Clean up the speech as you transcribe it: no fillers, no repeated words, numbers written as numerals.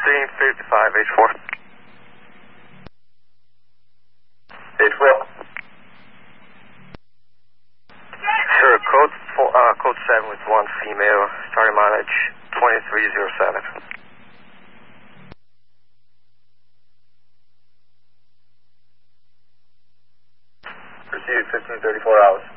1555, H4. H-Will. Sir, code 7 with 1 female, starting mileage 2307. Proceed 1534 hours.